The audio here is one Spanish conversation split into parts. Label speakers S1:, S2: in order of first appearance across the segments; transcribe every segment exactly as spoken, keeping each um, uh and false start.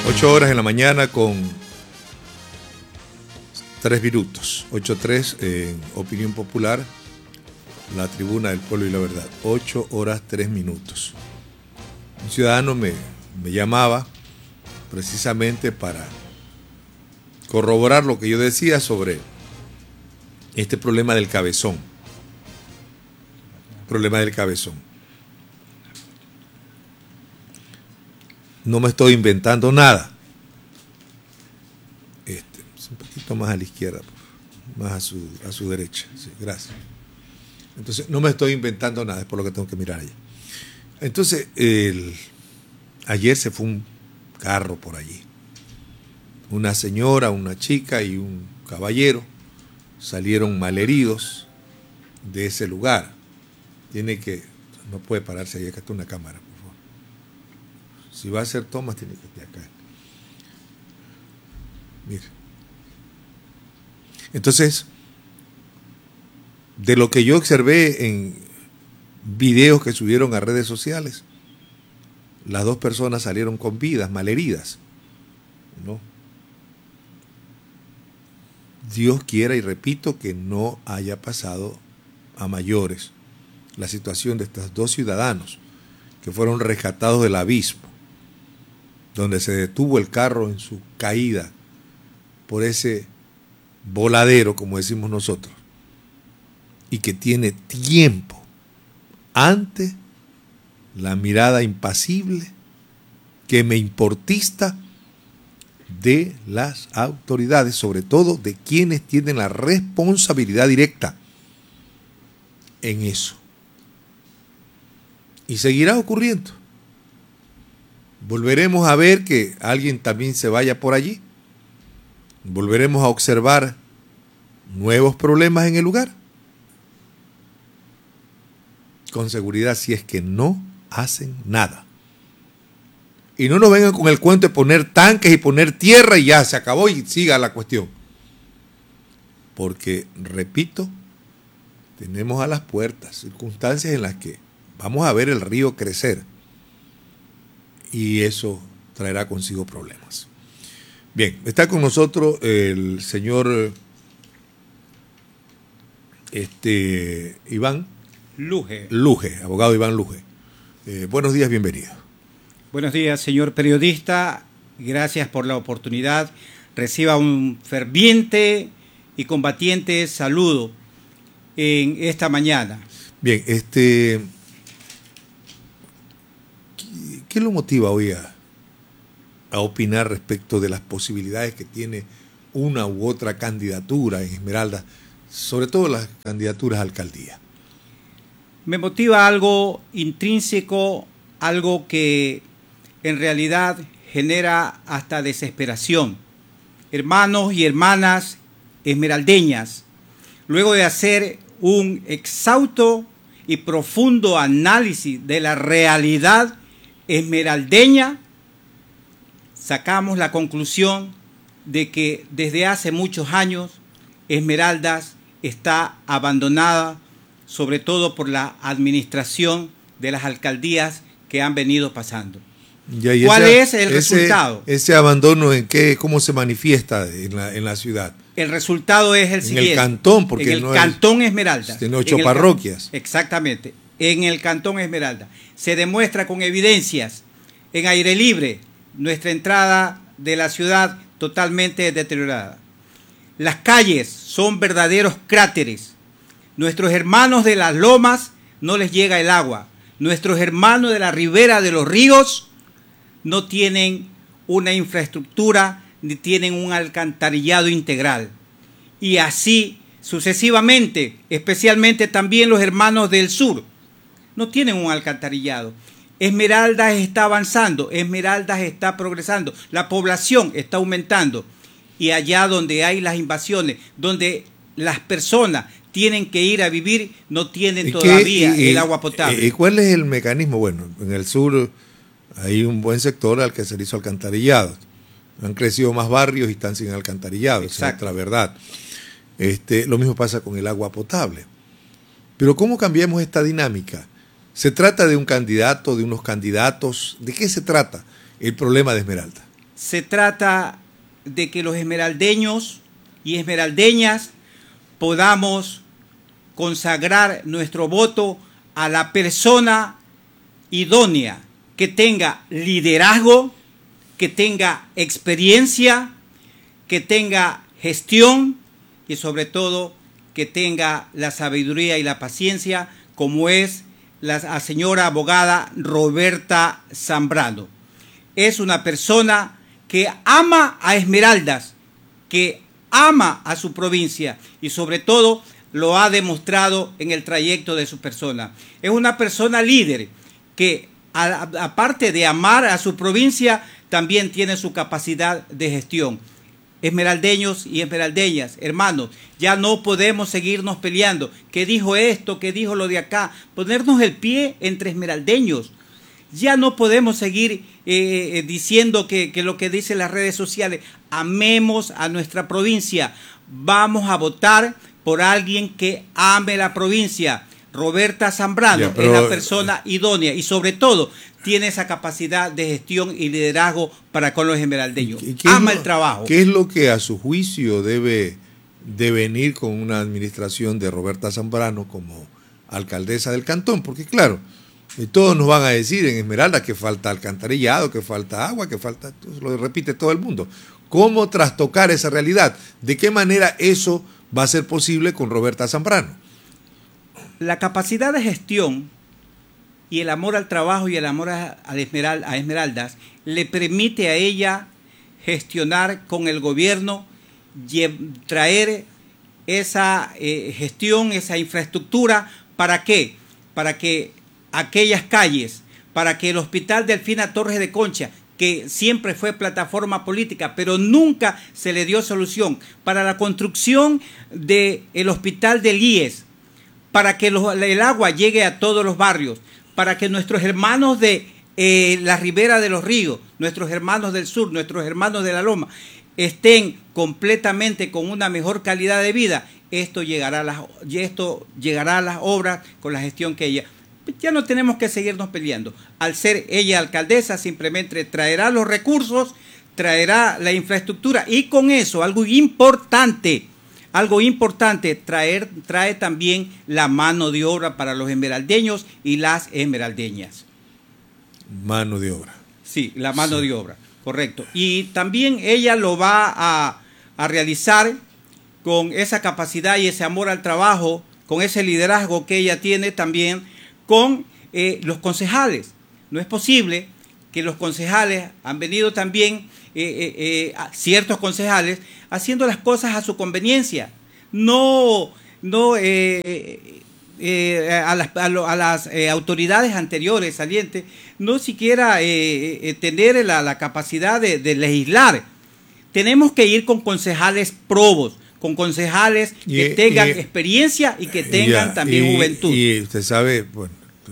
S1: Ocho horas en la mañana con tres minutos. Ocho tres en Opinión Popular, la Tribuna del Pueblo y la Verdad. Ocho horas tres minutos. Un ciudadano me, me llamaba precisamente para corroborar lo que yo decía sobre este problema del cabezón. Problema del cabezón. No me estoy inventando nada. Este, un poquito más a la izquierda, más a su, a su derecha. Sí, gracias. Entonces, no me estoy inventando nada, es por lo que tengo que mirar allá. Entonces, el, ayer se fue un carro por allí. Una señora, una chica y un caballero salieron malheridos de ese lugar. Tiene que, no puede pararse ahí, acá está una cámara. Si va a hacer tomas, tiene que estar acá. Mire. Entonces, de lo que yo observé en videos que subieron a redes sociales, las dos personas salieron con vidas, malheridas, ¿no? Dios quiera, y repito, que no haya pasado a mayores la situación de estos dos ciudadanos que fueron rescatados del abismo, donde se detuvo el carro en su caída por ese voladero, como decimos nosotros, y que tiene tiempo ante la mirada impasible, que me importista de las autoridades, sobre todo de quienes tienen la responsabilidad directa en eso. Y seguirá ocurriendo. Volveremos a ver que alguien también se vaya por allí. Volveremos a observar nuevos problemas en el lugar. Con seguridad, si es que no hacen nada. Y no nos vengan con el cuento de poner tanques y poner tierra y ya se acabó y siga la cuestión. Porque, repito, tenemos a las puertas circunstancias en las que vamos a ver el río crecer. Y eso traerá consigo problemas. Bien, está con nosotros el señor este, Iván
S2: Luje.
S1: Luje, abogado Iván Luje. Eh, buenos días, bienvenido.
S2: Buenos días, señor periodista. Gracias por la oportunidad. Reciba un ferviente y combatiente saludo en esta mañana.
S1: Bien, este... ¿qué lo motiva hoy a, a opinar respecto de las posibilidades que tiene una u otra candidatura en Esmeraldas, sobre todo las candidaturas a alcaldía?
S2: Me motiva algo intrínseco, algo que en realidad genera hasta desesperación. Hermanos y hermanas esmeraldeñas, luego de hacer un exhausto y profundo análisis de la realidad esmeraldeña, sacamos la conclusión de que desde hace muchos años Esmeraldas está abandonada, sobre todo por la administración de las alcaldías que han venido pasando.
S1: Ya,
S2: ¿Cuál
S1: ese,
S2: es el
S1: ese,
S2: resultado?
S1: Ese abandono, ¿en qué, cómo se manifiesta en la, en la ciudad?
S2: El resultado es el
S1: en
S2: siguiente.
S1: En el cantón, porque
S2: en el
S1: no
S2: cantón
S1: es,
S2: Esmeraldas.
S1: Tiene ocho
S2: en
S1: parroquias.
S2: El, exactamente. En el cantón Esmeraldas. Se demuestra con evidencias en aire libre nuestra entrada de la ciudad totalmente deteriorada. Las calles son verdaderos cráteres. Nuestros hermanos de las lomas no les llega el agua. Nuestros hermanos de la ribera de los ríos no tienen una infraestructura ni tienen un alcantarillado integral. Y así sucesivamente, especialmente también los hermanos del sur, no tienen un alcantarillado. Esmeraldas está avanzando, Esmeraldas está progresando, la población está aumentando. Y allá donde hay las invasiones, donde las personas tienen que ir a vivir, no tienen todavía
S1: y,
S2: el agua potable.
S1: ¿Y cuál es el mecanismo? Bueno, en el sur hay un buen sector al que se le hizo alcantarillado. Han crecido más barrios y están sin alcantarillado, esa es otra verdad. Este, lo mismo pasa con el agua potable. Pero ¿cómo cambiamos esta dinámica? ¿Se trata de un candidato, de unos candidatos? ¿De qué se trata el problema de Esmeralda?
S2: se trata de que los esmeraldeños y esmeraldeñas podamos consagrar nuestro voto a la persona idónea, que tenga liderazgo, que tenga experiencia, que tenga gestión y sobre todo que tenga la sabiduría y la paciencia, como es la, la señora abogada Roberta Zambrano. Es una persona que ama a Esmeraldas, que ama a su provincia y sobre todo lo ha demostrado en el trayecto de su persona. Es una persona líder que, aparte de amar a su provincia, también tiene su capacidad de gestión. Esmeraldeños y esmeraldeñas, hermanos, ya no podemos seguirnos peleando. ¿Qué dijo esto? ¿Qué dijo lo de acá? Ponernos el pie entre esmeraldeños. Ya no podemos seguir eh, diciendo que, que lo que dicen las redes sociales. Amemos a nuestra provincia. Vamos a votar por alguien que ame la provincia. Roberta Zambrano ya, pero, es la persona idónea y sobre todo tiene esa capacidad de gestión y liderazgo para con los esmeraldeños. Ama
S1: lo,
S2: el trabajo.
S1: ¿Qué es lo que a su juicio debe de venir con una administración de Roberta Zambrano como alcaldesa del cantón? Porque claro, todos nos van a decir en Esmeralda que falta alcantarillado, que falta agua, que falta, lo repite todo el mundo. ¿Cómo trastocar esa realidad? ¿De qué manera eso va a ser posible con Roberta Zambrano?
S2: La capacidad de gestión y el amor al trabajo y el amor a, a, Esmeral, a Esmeraldas le permite a ella gestionar con el gobierno, traer esa eh, gestión, esa infraestructura. ¿Para qué? Para que aquellas calles, para que el Hospital Delfina Torres de Concha, que siempre fue plataforma política, pero nunca se le dio solución, para la construcción del Hospital del I E S, para que los, el agua llegue a todos los barrios, para que nuestros hermanos de eh, la ribera de los ríos, nuestros hermanos del sur, nuestros hermanos de la loma, estén completamente con una mejor calidad de vida. Esto llegará a las, esto llegará a las obras con la gestión que ella. Ya no tenemos que seguirnos peleando. Al ser ella alcaldesa, simplemente traerá los recursos, traerá la infraestructura y con eso, algo importante, algo importante, traer, trae también la mano de obra para los esmeraldeños y las esmeraldeñas.
S1: Mano de obra.
S2: Sí, la mano sí. de obra, correcto. Y también ella lo va a, a realizar con esa capacidad y ese amor al trabajo, con ese liderazgo que ella tiene también con eh, los concejales. No es posible que los concejales han venido también, eh, eh, eh, ciertos concejales, haciendo las cosas a su conveniencia, no, no eh, eh, a las, a lo, a las eh, autoridades anteriores salientes, no siquiera eh, eh, tener la, la capacidad de, de legislar. Tenemos que ir con concejales probos, con concejales que y, tengan y, experiencia y que tengan ya, también
S1: y,
S2: juventud.
S1: Y usted sabe, bueno,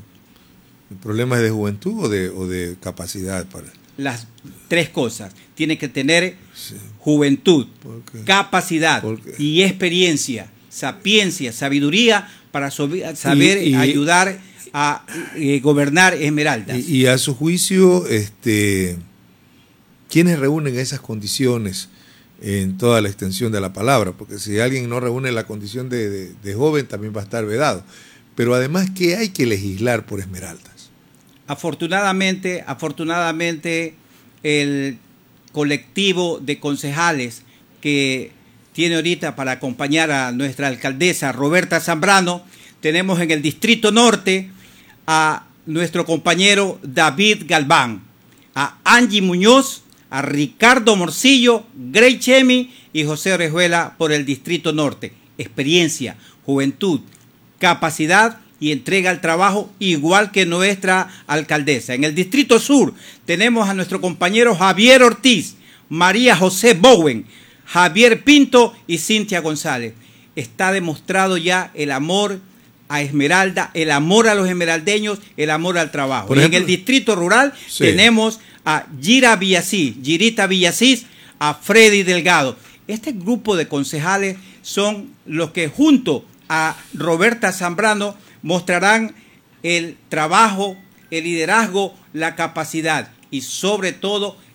S1: ¿el problema es de juventud o de, o de capacidad? Para...
S2: Las tres cosas. Tiene que tener sí. juventud, capacidad y experiencia, sapiencia, sabiduría para saber y, y, ayudar a eh, gobernar Esmeraldas.
S1: Y, y a su juicio, este, ¿quiénes reúnen esas condiciones en toda la extensión de la palabra? Porque si alguien no reúne la condición de, de, de joven, también va a estar vedado. Pero además, ¿qué hay que legislar por Esmeraldas?
S2: Afortunadamente, afortunadamente, el colectivo de concejales que tiene ahorita para acompañar a nuestra alcaldesa Roberta Zambrano, tenemos en el Distrito Norte a nuestro compañero David Galván, a Angie Muñoz, a Ricardo Morcillo, Grey Chemi y José Orejuela por el Distrito Norte. Experiencia, juventud, capacidad y entrega al trabajo, igual que nuestra alcaldesa. En el Distrito Sur tenemos a nuestro compañero Javier Ortiz, María José Bowen, Javier Pinto y Cintia González. Está demostrado ya el amor a Esmeralda, el amor a los esmeraldeños, el amor al trabajo. Por ejemplo, y en el Distrito Rural sí. tenemos a Gira Villasís, Girita Villasís, a Freddy Delgado. Este grupo de concejales son los que junto a Roberta Zambrano mostrarán el trabajo, el liderazgo, la capacidad y sobre todo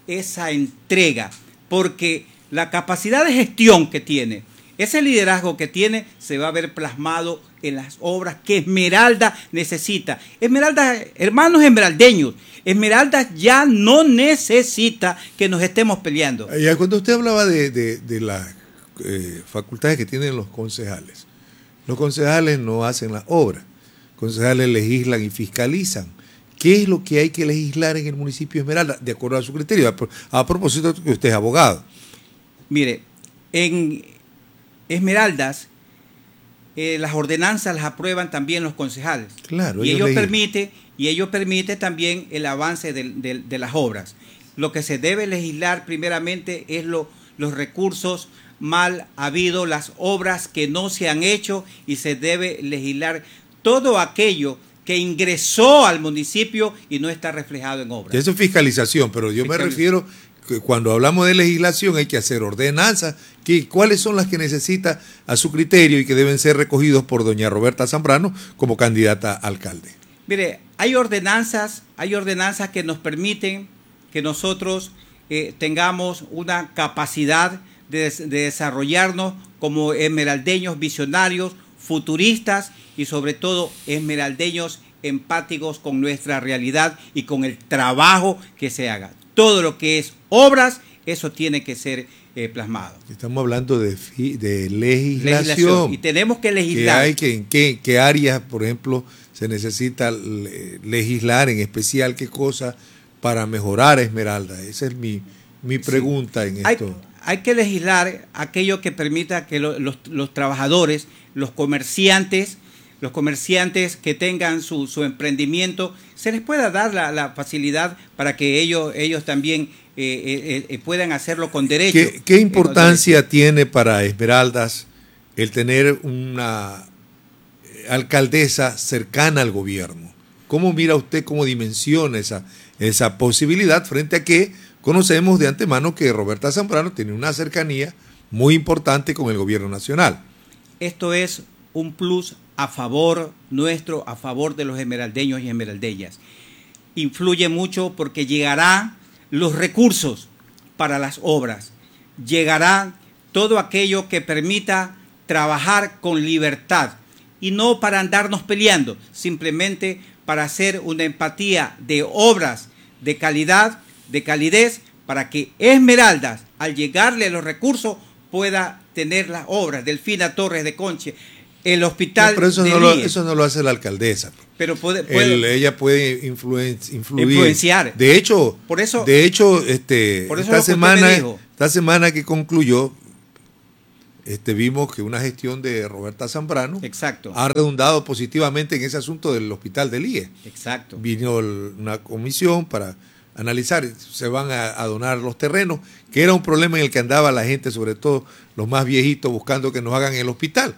S2: esa entrega, porque la capacidad de gestión que tiene, ese liderazgo que tiene, se va a ver plasmado en las obras que Esmeralda necesita. Esmeralda, hermanos esmeraldeños, Esmeralda ya no necesita que nos estemos peleando.
S1: Ya cuando usted hablaba de, de, de las eh, facultades que tienen los concejales, los concejales no hacen las obras, los concejales legislan y fiscalizan. ¿Qué es lo que hay que legislar en el municipio de Esmeralda? De acuerdo a su criterio. A, a propósito de que usted es abogado.
S2: Mire, en Esmeraldas, eh, las ordenanzas las aprueban también los concejales.
S1: Claro,
S2: y
S1: ellos
S2: ellos permiten y ello permite también el avance de, de, de las obras. Lo que se debe legislar primeramente es lo, los recursos mal habidos, las obras que no se han hecho, y se debe legislar todo aquello que ingresó al municipio y no está reflejado en obras.
S1: Eso es fiscalización, pero yo me refiero que cuando hablamos de legislación hay que hacer ordenanzas, que, cuáles son las que necesita a su criterio y que deben ser recogidos por doña Roberta Zambrano como candidata a alcalde.
S2: Mire, hay ordenanzas, hay ordenanzas que nos permiten que nosotros eh, tengamos una capacidad de, de desarrollarnos como esmeraldeños visionarios, futuristas y sobre todo esmeraldeños empáticos con nuestra realidad y con el trabajo que se haga. Todo lo que es obras, eso tiene que ser eh, plasmado.
S1: Estamos hablando de, fi, de legislación.
S2: legislación. Y tenemos que legislar.
S1: ¿Qué hay, que, en qué, qué áreas, por ejemplo, se necesita legislar, en especial qué cosas para mejorar Esmeralda? Esa es mi, mi pregunta sí. en
S2: hay,
S1: esto.
S2: Hay que legislar aquello que permita que lo, los, los trabajadores, los comerciantes, los comerciantes que tengan su, su emprendimiento, se les pueda dar la, la facilidad para que ellos, ellos también eh, eh, puedan hacerlo con derecho.
S1: ¿Qué, qué importancia eh, tiene para Esmeraldas el tener una alcaldesa cercana al gobierno? ¿Cómo mira usted, cómo dimensiona esa, esa posibilidad frente a que conocemos de antemano que Roberta Zambrano tiene una cercanía muy importante con el gobierno nacional?
S2: Esto es un plus a favor nuestro, a favor de los esmeraldeños y esmeraldeñas. Influye mucho porque llegarán los recursos para las obras, llegará todo aquello que permita trabajar con libertad y no para andarnos peleando, simplemente para hacer una empatía de obras de calidad, de calidez, para que Esmeraldas, al llegarle los recursos, pueda tener las obras. Delfina Torres de Conche, el hospital.
S1: No, pero eso,
S2: de
S1: no lo, eso no lo hace la alcaldesa.
S2: Pero puede, puede
S1: El, ella puede influen, influir.
S2: influenciar.
S1: De hecho,
S2: por eso,
S1: de hecho, este,
S2: por eso
S1: esta semana,
S2: dijo.
S1: esta semana que concluyó, este, vimos que una gestión de Roberta Zambrano
S2: Exacto.
S1: ha redundado positivamente en ese asunto del hospital del I E.
S2: Exacto.
S1: Vino el, una comisión para analizar, se van a, a donar los terrenos, que era un problema en el que andaba la gente, sobre todo los más viejitos, buscando que nos hagan el hospital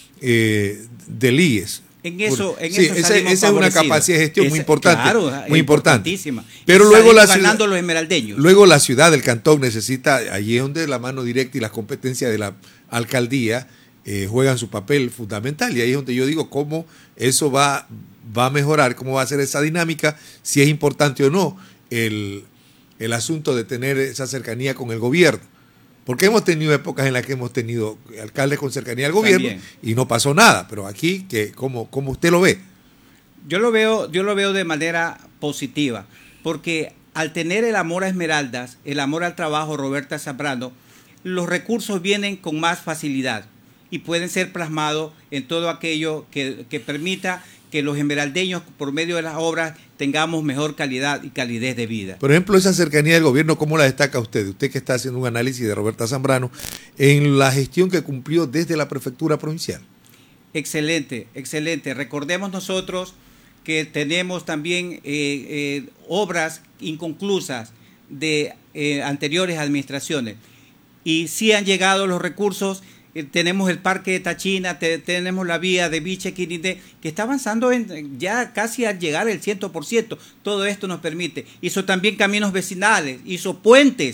S1: eh, del I E S.
S2: En eso, en
S1: sí,
S2: eso
S1: esa, esa es una capacidad de gestión
S2: esa,
S1: muy importante,
S2: claro,
S1: muy importante.
S2: Pero
S1: y luego la ciudad,
S2: los esmeraldeños.
S1: luego la ciudad del cantón necesita, allí es donde la mano directa y las competencias de la alcaldía eh, juegan su papel fundamental, y ahí es donde yo digo cómo eso va, va a mejorar, cómo va a ser esa dinámica, si es importante o no el, el asunto de tener esa cercanía con el gobierno. Porque hemos tenido épocas en las que hemos tenido alcaldes con cercanía al gobierno También. y no pasó nada, pero aquí, que ¿cómo, cómo usted lo ve?
S2: Yo lo veo, yo lo veo de manera positiva, porque al tener el amor a Esmeraldas, el amor al trabajo, Roberta Zambrano, los recursos vienen con más facilidad y pueden ser plasmados en todo aquello que, que permita que los esmeraldeños, por medio de las obras, tengamos mejor calidad y calidez de vida.
S1: Por ejemplo, esa cercanía del gobierno, ¿cómo la destaca usted? Usted que está haciendo un análisis de Roberta Zambrano en la gestión que cumplió desde la prefectura provincial.
S2: Excelente, excelente. Recordemos nosotros que tenemos también eh, eh, obras inconclusas de eh, anteriores administraciones y sí han llegado los recursos. Tenemos el parque de Tachina, te, tenemos la vía de Viche Quirindé, que está avanzando en, ya casi al llegar el cien por ciento. Todo esto nos permite. Hizo también caminos vecinales, hizo puentes.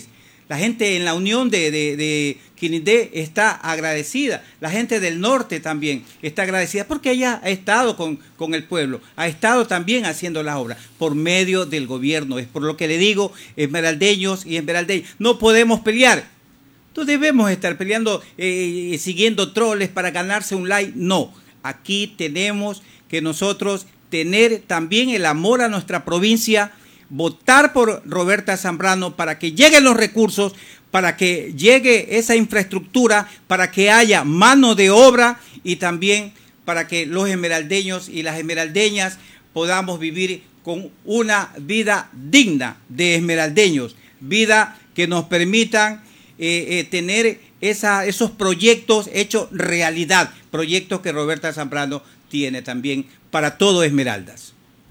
S2: La gente en la unión de, de, de Quinindé está agradecida. La gente del norte también está agradecida porque ella ha estado con, con el pueblo, ha estado también haciendo las obras por medio del gobierno. Es por lo que le digo, esmeraldeños y esmeraldeñas, no podemos pelear. No debemos estar peleando, eh, siguiendo troles para ganarse un like. No, aquí tenemos que nosotros tener también el amor a nuestra provincia, votar por Roberta Zambrano para que lleguen los recursos, para que llegue esa infraestructura, para que haya mano de obra y también para que los esmeraldeños y las esmeraldeñas podamos vivir con una vida digna de esmeraldeños, vida que nos permitan eh, eh, tener esa, esos proyectos hechos realidad, proyectos que Roberta Zambrano tiene también para todo Esmeraldas.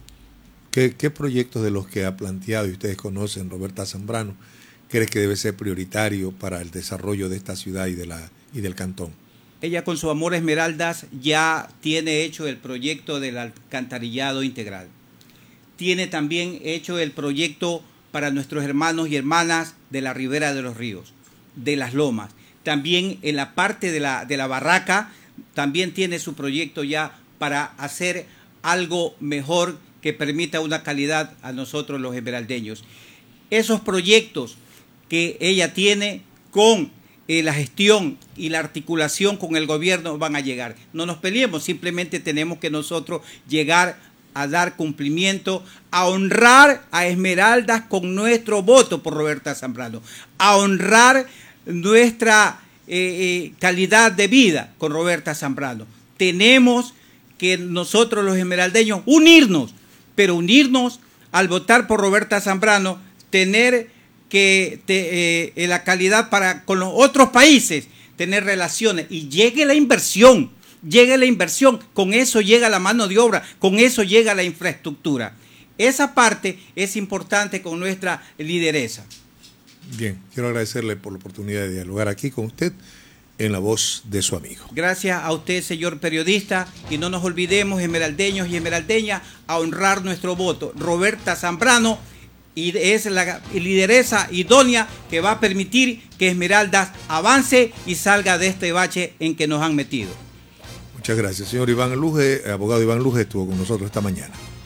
S1: ¿Qué, ¿Qué proyectos de los que ha planteado y ustedes conocen Roberta Zambrano crees que debe ser prioritario para el desarrollo de esta ciudad y, de la, y del cantón?
S2: Ella con su amor a Esmeraldas ya tiene hecho el proyecto del alcantarillado integral. Tiene también hecho el proyecto para nuestros hermanos y hermanas de la ribera de los ríos, de las lomas. También en la parte de la, de la barraca también tiene su proyecto ya para hacer algo mejor que permita una calidad a nosotros los esmeraldeños. Esos proyectos que ella tiene con eh, la gestión y la articulación con el gobierno van a llegar. No nos peleemos, simplemente tenemos que nosotros llegar a dar cumplimiento, a honrar a Esmeraldas con nuestro voto por Roberta Zambrano, a honrar nuestra eh, eh, calidad de vida con Roberta Zambrano. Tenemos que nosotros los esmeraldeños unirnos, pero unirnos al votar por Roberta Zambrano, tener que te, eh, la calidad para con los otros países, tener relaciones y llegue la inversión, llegue la inversión, con eso llega la mano de obra, con eso llega la infraestructura. Esa parte es importante con nuestra lideresa.
S1: Bien, quiero agradecerle por la oportunidad de dialogar aquí con usted en la voz de su amigo.
S2: Gracias a usted, señor periodista, y no nos olvidemos, esmeraldeños y esmeraldeñas, a honrar nuestro voto. Roberta Zambrano y es la lideresa idónea que va a permitir que Esmeraldas avance y salga de este bache en que nos han metido.
S1: Muchas gracias. Señor Iván Luge, abogado Iván Luge, estuvo con nosotros esta mañana.